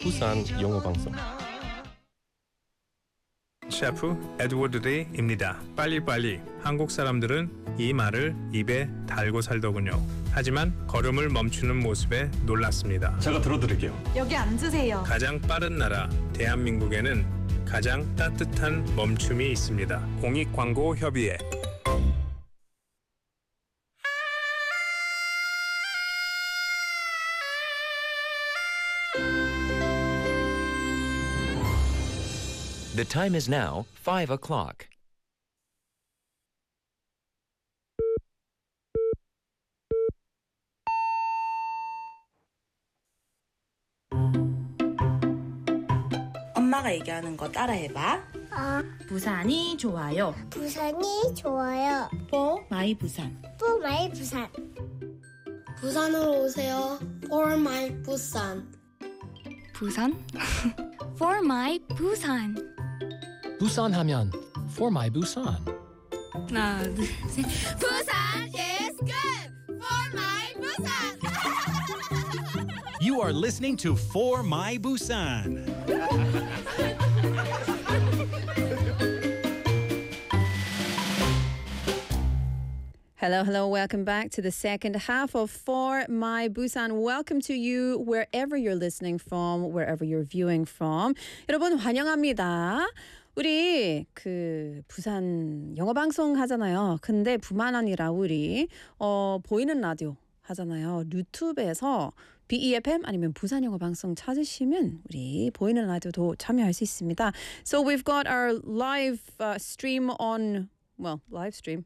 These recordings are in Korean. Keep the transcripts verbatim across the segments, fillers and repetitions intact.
부산 영어 방송. 셰프 에드워드 데이입니다. 빨리빨리. 한국 사람들은 이 말을 입에 달고 살더군요. 하지만 걸음을 멈추는 모습에 놀랐습니다. 제가 들어드릴게요. 여기 앉으세요. 가장 빠른 나라 대한민국에는 가장 따뜻한 멈춤이 있습니다. 공익광고협의회. The time is now five o'clock. 엄마가 얘기하는 거 따라해봐. 아, 부산이 좋아요. 부산이 좋아요. For my 부산. For my 부산. 부산으로 오세요. For my 부산. 부산? For my 부산. 부산 하면 For my Busan. 하나, 둘, 셋. 부산 is good. For my 부산. You are listening to For My Busan. Hello, hello. Welcome back to the second half of For My Busan. Welcome to you wherever you're listening from, wherever you're viewing from. 여러분 환영합니다. 우리 그 부산 영어 방송 하잖아요. 근데 부만 아니라 우리 어 보이는 라디오 하잖아요. 유튜브에서 비이에프엠 아니면 부산 영어 방송 찾으시면 우리 보이는 라디오도 참여할 수 있습니다. So we've got our live uh, stream on, well, live stream.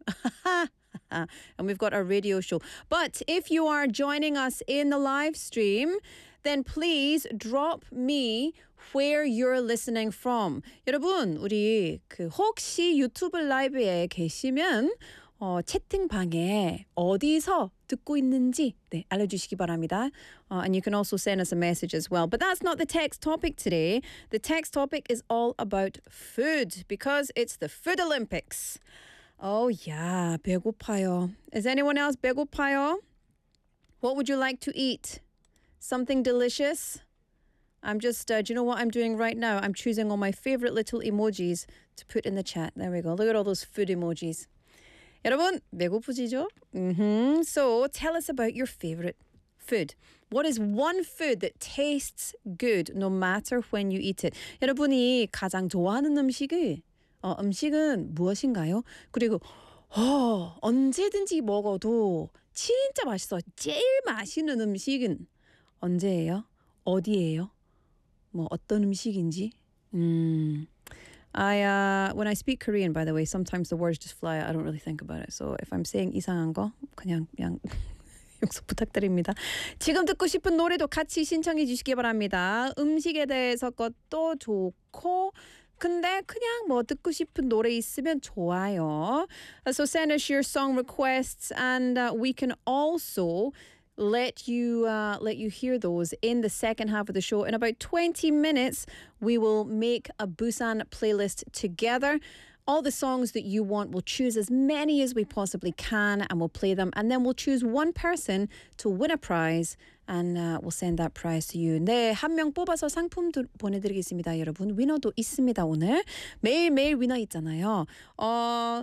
and we've got our radio show. But if you are joining us in the live stream, then please drop me where you're listening from. 여러분, 우리 그 혹시 유튜브 라이브에 계시면 어, 채팅방에 어디서 듣고 있는지 네, 알려주시기 바랍니다. Uh, and you can also send us a message as well. But that's not the text topic today. The text topic is all about food because it's the Food Olympics. Oh, yeah, 배고파요. Is anyone else 배고파요? What would you like to eat? Something delicious? I'm just, uh, do you know what I'm doing right now? I'm choosing all my favorite little emojis to put in the chat. There we go. Look at all those food emojis. 여러분, 배고프시죠? Mm-hmm. So tell us about your favorite food. What is one food that tastes good no matter when you eat it? 여러분이 가장 좋아하는 음식이 어, 음식은 무엇인가요? 그리고 어, 언제든지 먹어도 진짜 맛있어. 제일 맛있는 음식은 언제예요? 어디예요? 뭐 어떤 음식인지? 음, I uh, when I speak Korean, by the way, sometimes the words just fly out. I don't really think about it. So if I'm saying 이상한 거, 그냥 그냥 용서 부탁드립니다. 지금 듣고 싶은 노래도 같이 신청해 주시기 바랍니다. 음식에 대해서 것도 좋고. 근데 그냥 뭐 듣고 싶은 노래 있으면 좋아요. So send us your song requests and uh, we can also let you uh, let you hear those in the second half of the show. In about twenty minutes, we will make a Busan playlist together. All the songs that you want, we'll choose as many as we possibly can and we'll play them. And then we'll choose one person to win a prize and uh, we'll send that prize to you. 네, 한 명 뽑아서 상품 도, 보내드리겠습니다, 여러분. 위너도 있습니다, 오늘. 매일매일 위너 있잖아요. 어,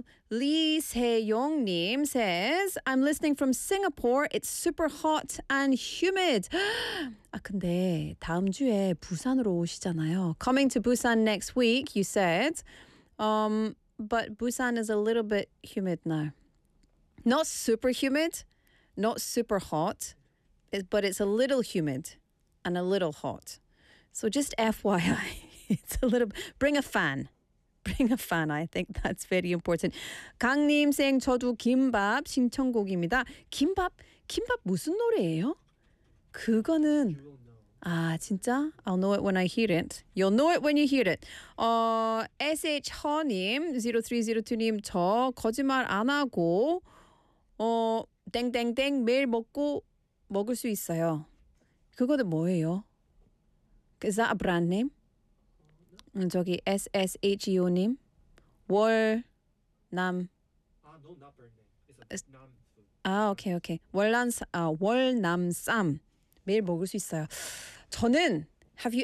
리세용님 says, I'm listening from Singapore. It's super hot and humid. 아, 근데 다음 주에 부산으로 오시잖아요. Coming to Busan next week, you said. Um, but Busan is a little bit humid now. Not super humid, not super hot, it, but it's a little humid and a little hot. So just F Y I, it's a little. Bring a fan. Bring a fan. I think that's very important. 강님 saying 저도 김밥 신청곡입니다. 김밥, 김밥 무슨 노래예요? 그거는. 아, 진짜? I'll know it when I hear it. You'll know it when you hear it. 어, 에스에이치허님, 공삼공이님, 저 거짓말 안 하고, 어, 땡땡땡 매일 먹고, 먹을 수 있어요. 그거는 뭐예요? Is that a brand name? 음, 저기 에스에스에이치오님, 월, 남. Ah, no, not brand name. It's a non food. 아, 오케이, 오케이. 월남, 아, 월남쌈 매일 먹을 수 있어요. 저는 have you